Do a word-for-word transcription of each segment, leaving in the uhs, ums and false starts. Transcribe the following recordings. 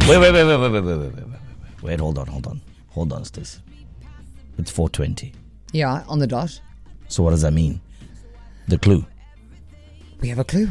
Wait, wait, wait, wait, wait, wait, wait, wait, wait, wait. Wait, hold on, hold on. Hold on, Stacey. It's four twenty. Yeah, on the dot. So what does that mean? The clue. We have a clue.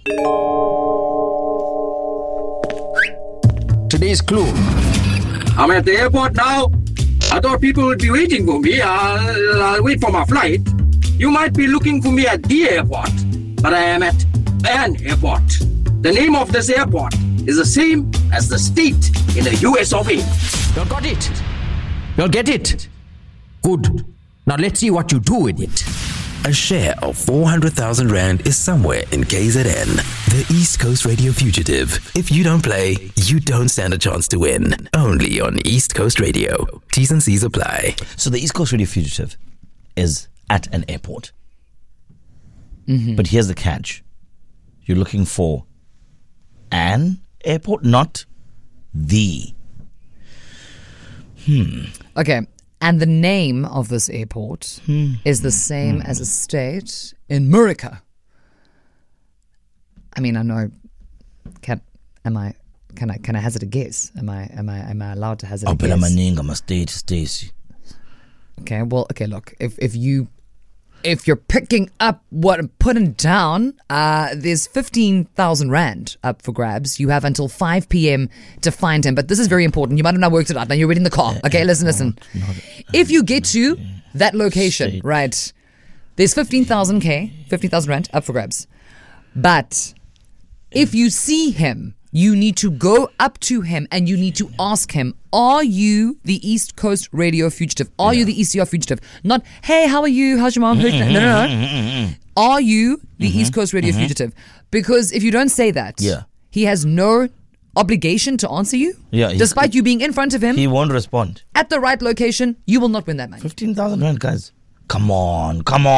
Today's clue. I'm at the airport now. I thought people would be waiting for me. I'll, I'll wait for my flight. You might be looking for me at the airport, but I am at an airport. The name of this airport is the same as the state in the U S of A. You got it. You'll get it. Good. Now let's see what you do with it. A share of four hundred thousand Rand is somewhere in K Z N. The East Coast Radio Fugitive. If you don't play, you don't stand a chance to win. Only on East Coast Radio. T's and C's apply. So the East Coast Radio Fugitive is at an airport. Mm-hmm. But here's the catch. You're looking for an airport, not the. Hmm. Okay. And the name of this airport Hmm. is the same Hmm. as a state in America. I mean, I know. Can am I? Can I? Can I hazard a guess? Am I? Am I? Am I allowed to hazard a Oh, but I'm guess? a I'm a state, Stacey. Okay. Well. Okay. Look. If if you if you're picking up what I'm putting down, uh, there's fifteen thousand rand up for grabs. You have until five p.m. to find him. But this is very important. You might have not worked it out. Now you're reading the car. Okay. Listen. Listen. If you get to that location, State. right? There's fifteen thousand K, fifteen thousand rand up for grabs. But if you see him, you need to go up to him and you need to ask him, are you the East Coast Radio Fugitive? Are you the E C R Fugitive? Not, hey, how are you? How's your mom? No, no, no. Are you the East Coast Radio Fugitive? Because if you don't say that, Yeah. he has no obligation to answer you. Yeah, he- Despite you being in front of him He won't respond. at the right location, you will not win that money. fifteen thousand Rand, guys. Come on, come on.